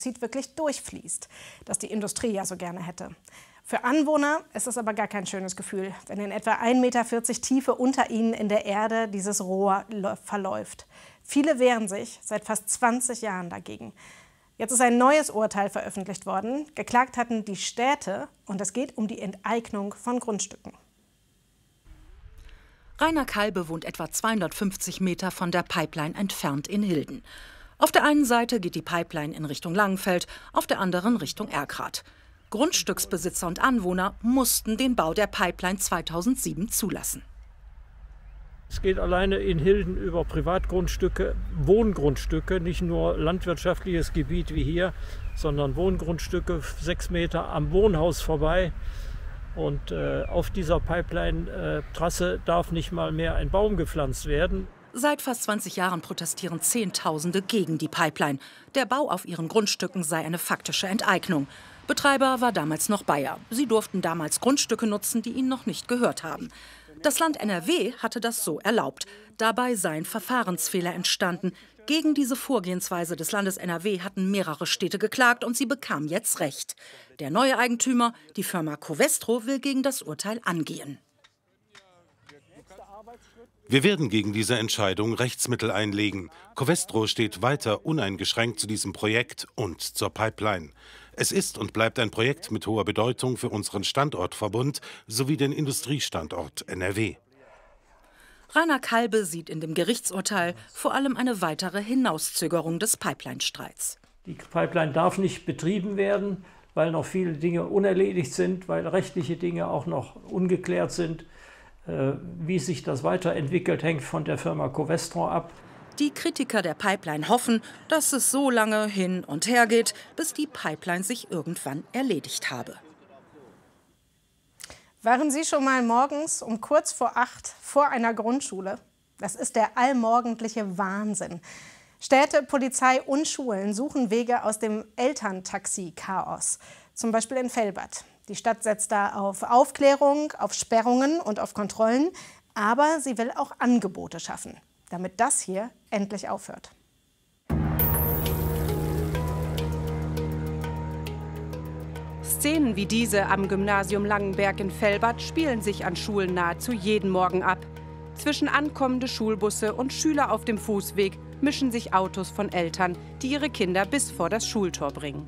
wirklich durchfließt, das die Industrie ja so gerne hätte. Für Anwohner ist es aber gar kein schönes Gefühl, wenn in etwa 1,40 Meter Tiefe unter ihnen in der Erde dieses Rohr verläuft. Viele wehren sich seit fast 20 Jahren dagegen. Jetzt ist ein neues Urteil veröffentlicht worden. Geklagt hatten die Städte und es geht um die Enteignung von Grundstücken. Rainer Kalbe wohnt etwa 250 Meter von der Pipeline entfernt in Hilden. Auf der einen Seite geht die Pipeline in Richtung Langenfeld, auf der anderen Richtung Erkrath. Grundstücksbesitzer und Anwohner mussten den Bau der Pipeline 2007 zulassen. Es geht alleine in Hilden über Privatgrundstücke, Wohngrundstücke, nicht nur landwirtschaftliches Gebiet wie hier, sondern Wohngrundstücke 6 Meter am Wohnhaus vorbei. Und auf dieser Pipeline-Trasse darf nicht mal mehr ein Baum gepflanzt werden. Seit fast 20 Jahren protestieren Zehntausende gegen die Pipeline. Der Bau auf ihren Grundstücken sei eine faktische Enteignung. Betreiber war damals noch Bayer. Sie durften damals Grundstücke nutzen, die ihnen noch nicht gehört haben. Das Land NRW hatte das so erlaubt. Dabei seien Verfahrensfehler entstanden. Gegen diese Vorgehensweise des Landes NRW hatten mehrere Städte geklagt und sie bekam jetzt Recht. Der neue Eigentümer, die Firma Covestro, will gegen das Urteil angehen. Wir werden gegen diese Entscheidung Rechtsmittel einlegen. Covestro steht weiter uneingeschränkt zu diesem Projekt und zur Pipeline. Es ist und bleibt ein Projekt mit hoher Bedeutung für unseren Standortverbund sowie den Industriestandort NRW. Rainer Kalbe sieht in dem Gerichtsurteil vor allem eine weitere Hinauszögerung des Pipeline-Streits. Die Pipeline darf nicht betrieben werden, weil noch viele Dinge unerledigt sind, weil rechtliche Dinge auch noch ungeklärt sind. Wie sich das weiterentwickelt, hängt von der Firma Covestro ab. Die Kritiker der Pipeline hoffen, dass es so lange hin und her geht, bis die Pipeline sich irgendwann erledigt habe. Waren Sie schon mal morgens um kurz vor 8 vor einer Grundschule? Das ist der allmorgendliche Wahnsinn. Städte, Polizei und Schulen suchen Wege aus dem Elterntaxi-Chaos. Zum Beispiel in Velbert. Die Stadt setzt da auf Aufklärung, auf Sperrungen und auf Kontrollen. Aber sie will auch Angebote schaffen, damit das hier endlich aufhört. Szenen wie diese am Gymnasium Langenberg in Velbert spielen sich an Schulen nahezu jeden Morgen ab. Zwischen ankommende Schulbusse und Schüler auf dem Fußweg mischen sich Autos von Eltern, die ihre Kinder bis vor das Schultor bringen.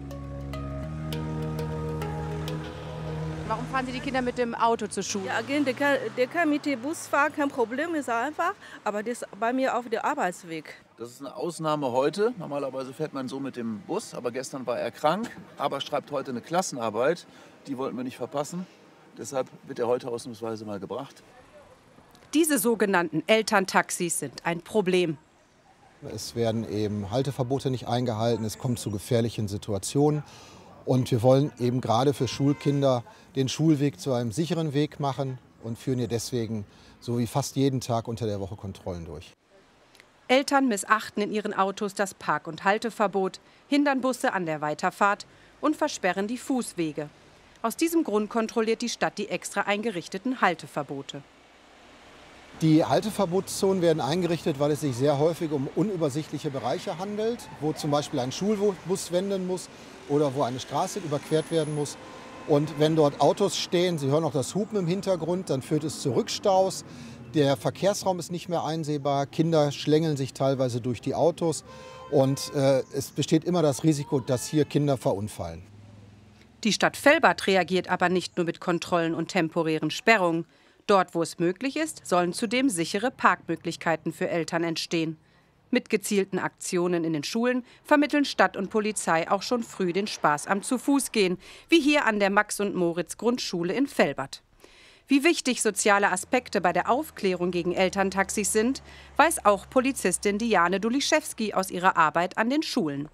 Warum fahren Sie die Kinder mit dem Auto zur Schule? Ja, der kann mit dem Bus fahren, kein Problem, ist einfach. Aber das ist bei mir auf dem Arbeitsweg. Das ist eine Ausnahme heute. Normalerweise fährt man so mit dem Bus, aber gestern war er krank. Aber schreibt heute eine Klassenarbeit. Die wollten wir nicht verpassen. Deshalb wird er heute ausnahmsweise mal gebracht. Diese sogenannten Elterntaxis sind ein Problem. Es werden eben Halteverbote nicht eingehalten. Es kommt zu gefährlichen Situationen. Und wir wollen eben gerade für Schulkinder den Schulweg zu einem sicheren Weg machen und führen hier deswegen so wie fast jeden Tag unter der Woche Kontrollen durch. Eltern missachten in ihren Autos das Park- und Halteverbot, hindern Busse an der Weiterfahrt und versperren die Fußwege. Aus diesem Grund kontrolliert die Stadt die extra eingerichteten Halteverbote. Die Halteverbotszonen werden eingerichtet, weil es sich sehr häufig um unübersichtliche Bereiche handelt, wo zum Beispiel ein Schulbus wenden muss oder wo eine Straße überquert werden muss. Und wenn dort Autos stehen, Sie hören auch das Hupen im Hintergrund, dann führt es zu Rückstaus. Der Verkehrsraum ist nicht mehr einsehbar, Kinder schlängeln sich teilweise durch die Autos und es besteht immer das Risiko, dass hier Kinder verunfallen. Die Stadt Velbert reagiert aber nicht nur mit Kontrollen und temporären Sperrungen. Dort, wo es möglich ist, sollen zudem sichere Parkmöglichkeiten für Eltern entstehen. Mit gezielten Aktionen in den Schulen vermitteln Stadt und Polizei auch schon früh den Spaß am Zu-Fuß-Gehen, wie hier an der Max-und-Moritz-Grundschule in Velbert. Wie wichtig soziale Aspekte bei der Aufklärung gegen Elterntaxis sind, weiß auch Polizistin Diane Duliszewski aus ihrer Arbeit an den Schulen.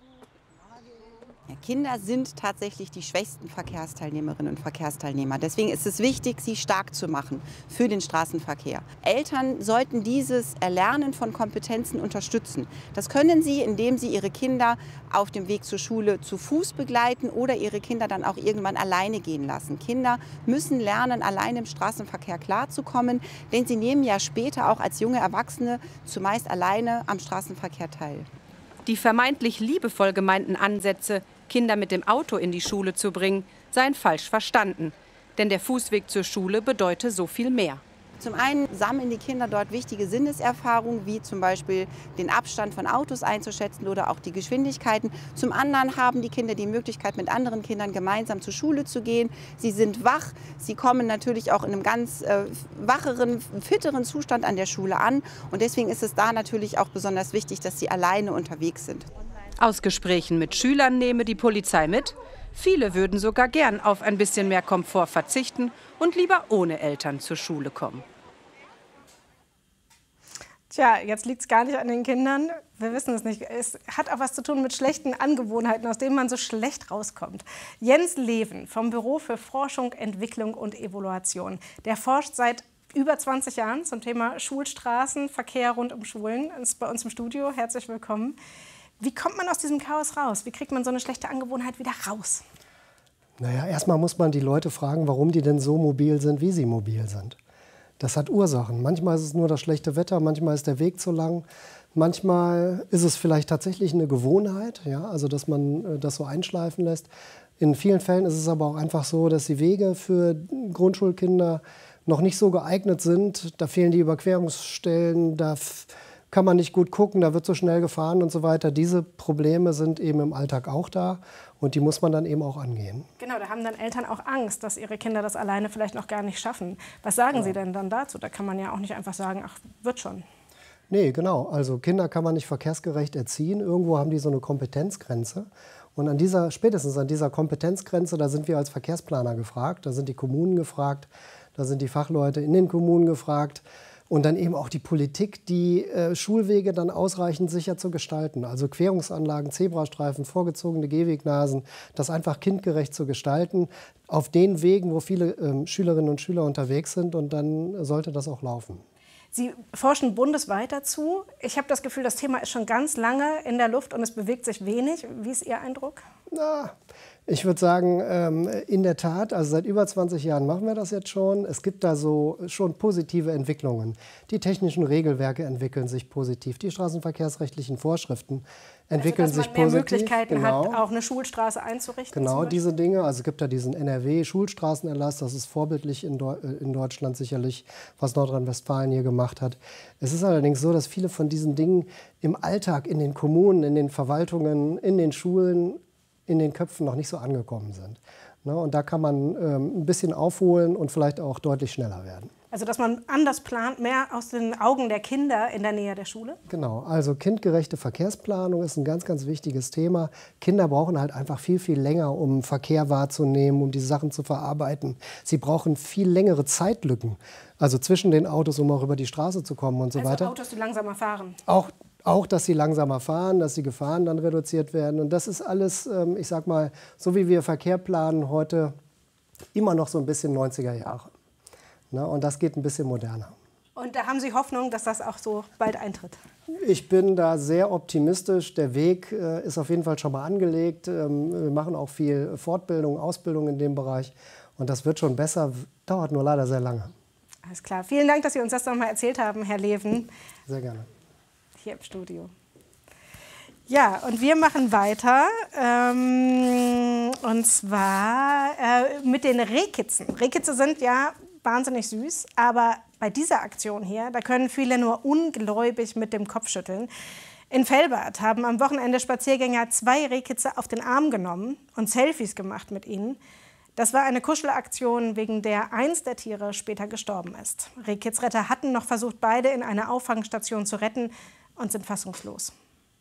Kinder sind tatsächlich die schwächsten Verkehrsteilnehmerinnen und Verkehrsteilnehmer. Deswegen ist es wichtig, sie stark zu machen für den Straßenverkehr. Eltern sollten dieses Erlernen von Kompetenzen unterstützen. Das können sie, indem sie ihre Kinder auf dem Weg zur Schule zu Fuß begleiten oder ihre Kinder dann auch irgendwann alleine gehen lassen. Kinder müssen lernen, alleine im Straßenverkehr klarzukommen, denn sie nehmen ja später auch als junge Erwachsene zumeist alleine am Straßenverkehr teil. Die vermeintlich liebevoll gemeinten Ansätze, Kinder mit dem Auto in die Schule zu bringen, seien falsch verstanden. Denn der Fußweg zur Schule bedeute so viel mehr. Zum einen sammeln die Kinder dort wichtige Sinneserfahrungen, wie zum Beispiel den Abstand von Autos einzuschätzen oder auch die Geschwindigkeiten. Zum anderen haben die Kinder die Möglichkeit, mit anderen Kindern gemeinsam zur Schule zu gehen. Sie sind wach, sie kommen natürlich auch in einem ganz wacheren, fitteren Zustand an der Schule an. Und deswegen ist es da natürlich auch besonders wichtig, dass sie alleine unterwegs sind. Aus Gesprächen mit Schülern nehme die Polizei mit, viele würden sogar gern auf ein bisschen mehr Komfort verzichten und lieber ohne Eltern zur Schule kommen. Tja, jetzt liegt es gar nicht an den Kindern. Wir wissen es nicht. Es hat auch was zu tun mit schlechten Angewohnheiten, aus denen man so schlecht rauskommt. Jens Leven vom Büro für Forschung, Entwicklung und Evaluation. Der forscht seit über 20 Jahren zum Thema Schulstraßen, Verkehr rund um Schulen. Ist bei uns im Studio. Herzlich willkommen. Wie kommt man aus diesem Chaos raus? Wie kriegt man so eine schlechte Angewohnheit wieder raus? Naja, erstmal muss man die Leute fragen, warum die denn so mobil sind, wie sie mobil sind. Das hat Ursachen. Manchmal ist es nur das schlechte Wetter, manchmal ist der Weg zu lang. Manchmal ist es vielleicht tatsächlich eine Gewohnheit, ja, also dass man das so einschleifen lässt. In vielen Fällen ist es aber auch einfach so, dass die Wege für Grundschulkinder noch nicht so geeignet sind. Da fehlen die Überquerungsstellen, da kann man nicht gut gucken, da wird so schnell gefahren und so weiter. Diese Probleme sind eben im Alltag auch da und die muss man dann eben auch angehen. Genau, da haben dann Eltern auch Angst, dass ihre Kinder das alleine vielleicht noch gar nicht schaffen. Was sagen Sie denn dann dazu? Da kann man ja auch nicht einfach sagen, ach, wird schon. Nee, genau. Also Kinder kann man nicht verkehrsgerecht erziehen. Irgendwo haben die so eine Kompetenzgrenze. Und spätestens an dieser Kompetenzgrenze, da sind wir als Verkehrsplaner gefragt, da sind die Kommunen gefragt, da sind die Fachleute in den Kommunen gefragt. Und dann eben auch die Politik, die Schulwege dann ausreichend sicher zu gestalten. Also Querungsanlagen, Zebrastreifen, vorgezogene Gehwegnasen, das einfach kindgerecht zu gestalten. Auf den Wegen, wo viele Schülerinnen und Schüler unterwegs sind. Und dann sollte das auch laufen. Sie forschen bundesweit dazu. Ich habe das Gefühl, das Thema ist schon ganz lange in der Luft und es bewegt sich wenig. Wie ist Ihr Eindruck? Na, ich würde sagen, in der Tat, also seit über 20 Jahren machen wir das jetzt schon. Es gibt da so schon positive Entwicklungen. Die technischen Regelwerke entwickeln sich positiv. Die straßenverkehrsrechtlichen Vorschriften entwickeln sich positiv. Dass man mehr Möglichkeiten hat, auch eine Schulstraße einzurichten? Genau, diese Dinge. Also es gibt da diesen NRW-Schulstraßenerlass. Das ist vorbildlich in Deutschland sicherlich, was Nordrhein-Westfalen hier gemacht hat. Es ist allerdings so, dass viele von diesen Dingen im Alltag, in den Kommunen, in den Verwaltungen, in den Schulen, in den Köpfen noch nicht so angekommen sind. Und da kann man ein bisschen aufholen und vielleicht auch deutlich schneller werden. Also dass man anders plant, mehr aus den Augen der Kinder in der Nähe der Schule? Genau, also kindgerechte Verkehrsplanung ist ein ganz, ganz wichtiges Thema. Kinder brauchen halt einfach viel, viel länger, um Verkehr wahrzunehmen, um diese Sachen zu verarbeiten. Sie brauchen viel längere Zeitlücken, also zwischen den Autos, um auch über die Straße zu kommen und so weiter. Also Autos, die langsamer fahren? Auch, dass sie langsamer fahren, dass die Gefahren dann reduziert werden. Und das ist alles, ich sag mal, so wie wir Verkehr planen heute, immer noch so ein bisschen 90er Jahre. Und das geht ein bisschen moderner. Und da haben Sie Hoffnung, dass das auch so bald eintritt? Ich bin da sehr optimistisch. Der Weg ist auf jeden Fall schon mal angelegt. Wir machen auch viel Fortbildung, Ausbildung in dem Bereich. Und das wird schon besser, dauert nur leider sehr lange. Alles klar. Vielen Dank, dass Sie uns das noch mal erzählt haben, Herr Leven. Sehr gerne. Hier im Studio. Ja, und wir machen weiter, und zwar mit den Rehkitzen. Rehkitze sind ja wahnsinnig süß, aber bei dieser Aktion hier, da können viele nur ungläubig mit dem Kopf schütteln. In Velbert haben am Wochenende Spaziergänger 2 Rehkitze auf den Arm genommen und Selfies gemacht mit ihnen. Das war eine Kuschelaktion, wegen der eins der Tiere später gestorben ist. Rehkitzretter hatten noch versucht, beide in eine Auffangstation zu retten und sind fassungslos.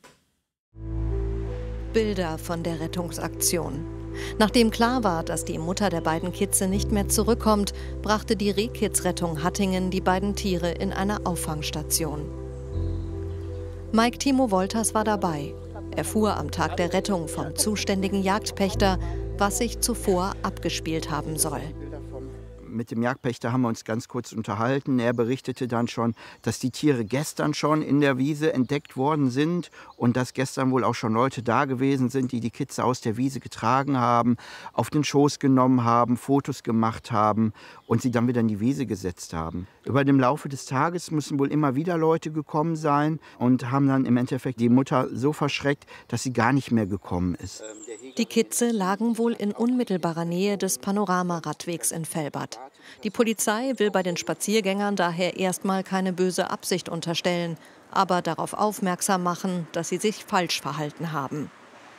Bilder von der Rettungsaktion. Nachdem klar war, dass die Mutter der beiden Kitze nicht mehr zurückkommt, brachte die Rehkitzrettung Hattingen die beiden Tiere in eine Auffangstation. Mike Timo Wolters war dabei. Er fuhr am Tag der Rettung vom zuständigen Jagdpächter, was sich zuvor abgespielt haben soll. Mit dem Jagdpächter haben wir uns ganz kurz unterhalten. Er berichtete dann schon, dass die Tiere gestern schon in der Wiese entdeckt worden sind und dass gestern wohl auch schon Leute da gewesen sind, die die Kitze aus der Wiese getragen haben, auf den Schoß genommen haben, Fotos gemacht haben und sie dann wieder in die Wiese gesetzt haben. Über dem Laufe des Tages müssen wohl immer wieder Leute gekommen sein und haben dann im Endeffekt die Mutter so verschreckt, dass sie gar nicht mehr gekommen ist. Die Kitze lagen wohl in unmittelbarer Nähe des Panoramaradwegs in Velbert. Die Polizei will bei den Spaziergängern daher erstmal keine böse Absicht unterstellen, aber darauf aufmerksam machen, dass sie sich falsch verhalten haben.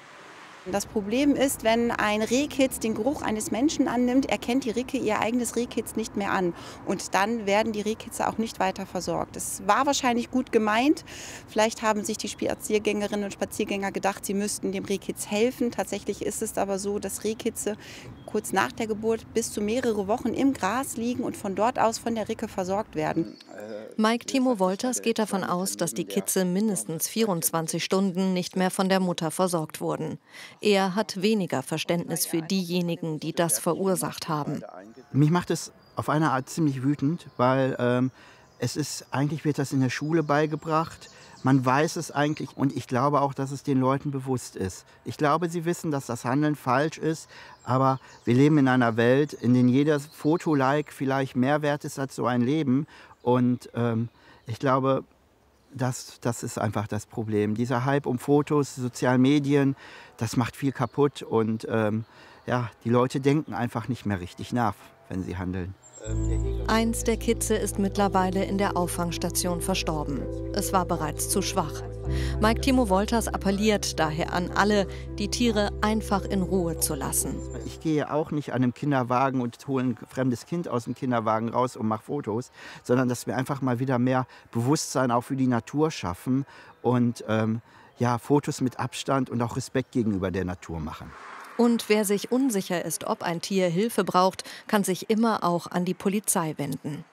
Das Problem ist, wenn ein Rehkitz den Geruch eines Menschen annimmt, erkennt die Ricke ihr eigenes Rehkitz nicht mehr an. Und dann werden die Rehkitze auch nicht weiter versorgt. Es war wahrscheinlich gut gemeint. Vielleicht haben sich die Spaziergängerinnen und Spaziergänger gedacht, sie müssten dem Rehkitz helfen. Tatsächlich ist es aber so, dass Rehkitze kurz nach der Geburt bis zu mehrere Wochen im Gras liegen und von dort aus von der Ricke versorgt werden. Mike Timo Wolters geht davon aus, dass die Kitze mindestens 24 Stunden nicht mehr von der Mutter versorgt wurden. Er hat weniger Verständnis für diejenigen, die das verursacht haben. Mich macht es auf eine Art ziemlich wütend, weil eigentlich wird das in der Schule beigebracht. Man weiß es eigentlich und ich glaube auch, dass es den Leuten bewusst ist. Ich glaube, sie wissen, dass das Handeln falsch ist, aber wir leben in einer Welt, in der jedes Foto-Like vielleicht mehr wert ist als so ein Leben. Und ich glaube, das ist einfach das Problem. Dieser Hype um Fotos, sozialen Medien, das macht viel kaputt und die Leute denken einfach nicht mehr richtig nach, wenn sie handeln. Eins der Kitze ist mittlerweile in der Auffangstation verstorben. Es war bereits zu schwach. Mike Timo Wolters appelliert daher an alle, die Tiere einfach in Ruhe zu lassen. Ich gehe auch nicht an einem Kinderwagen und hole ein fremdes Kind aus dem Kinderwagen raus und mache Fotos, sondern dass wir einfach mal wieder mehr Bewusstsein auch für die Natur schaffen und Fotos mit Abstand und auch Respekt gegenüber der Natur machen. Und wer sich unsicher ist, ob ein Tier Hilfe braucht, kann sich immer auch an die Polizei wenden.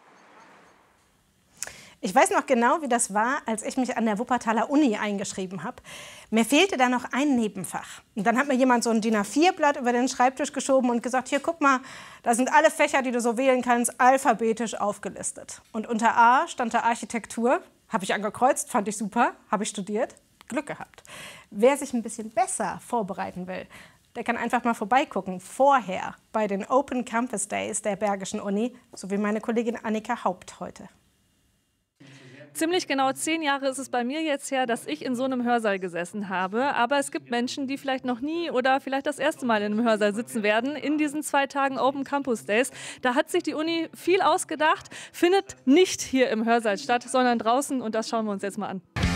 Ich weiß noch genau, wie das war, als ich mich an der Wuppertaler Uni eingeschrieben habe. Mir fehlte da noch ein Nebenfach. Und dann hat mir jemand so ein DIN A4-Blatt über den Schreibtisch geschoben und gesagt, hier, guck mal, da sind alle Fächer, die du so wählen kannst, alphabetisch aufgelistet. Und unter A stand da Architektur. Habe ich angekreuzt, fand ich super, habe ich studiert, Glück gehabt. Wer sich ein bisschen besser vorbereiten will, der kann einfach mal vorbeigucken, vorher bei den Open Campus Days der Bergischen Uni, so wie meine Kollegin Annika Haupt heute. Ziemlich genau 10 Jahre ist es bei mir jetzt her, dass ich in so einem Hörsaal gesessen habe. Aber es gibt Menschen, die vielleicht noch nie oder vielleicht das erste Mal in einem Hörsaal sitzen werden, in diesen 2 Tagen Open Campus Days. Da hat sich die Uni viel ausgedacht, findet nicht hier im Hörsaal statt, sondern draußen und das schauen wir uns jetzt mal an.